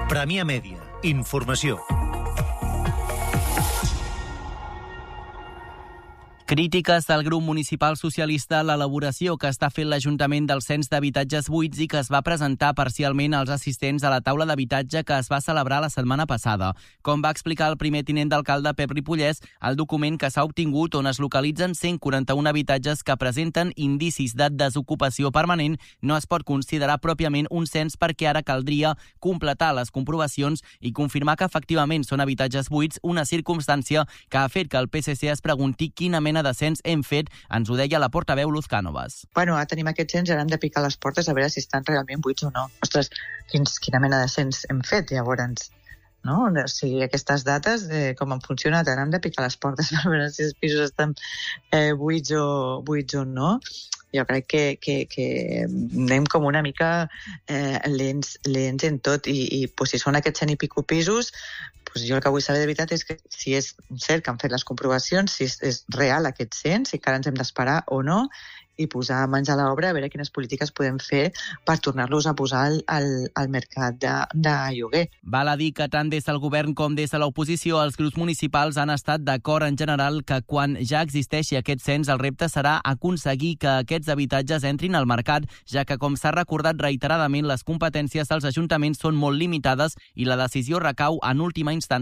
Premià Mèdia. Informació. Crítiques del grup municipal socialista a l'elaboració que està fent l'Ajuntament del cens d'habitatges buits i que es va presentar parcialment als assistents a la taula d'habitatge que es va celebrar la setmana passada. Com va explicar el primer tinent d'alcalde Pep Ripollès, el document que s'ha obtingut on es localitzen 141 habitatges que presenten indicis de desocupació permanent no es pot considerar pròpiament un cens perquè ara caldria completar les comprovacions i confirmar que efectivament són habitatges buits, una circumstància que ha fet que el PSC es pregunti quina mena de cens hem fet, ens ho deia la portaveu Luz Cánovas. Bueno, ara tenim aquest cens i ara hem de picar les portes a veure si estan realment buits o no. Ostres, quina mena de cens hem fet, llavors, no? O sigui, aquestes dates, com han funcionat, ara hem de picar les portes per veure si els pisos estan buits o no. Jo crec que anem com una mica lents en tot i pues, si són aquests 100 i pico pisos, pues jo el que vull saber de veritat és que si és cert que han fet les comprovacions, si és real aquest cens, si encara ens hem d'esperar o no, i posar mans a l'obra a veure quines polítiques podem fer per tornar-los a posar al mercat de lloguer. Val a dir que tant des del govern com des de l'oposició els grups municipals han estat d'acord en general que quan ja existeixi aquest cens el repte serà aconseguir que aquests habitatges entrin al mercat, ja que com s'ha recordat reiteradament les competències dels ajuntaments són molt limitades i la decisió recau en última instància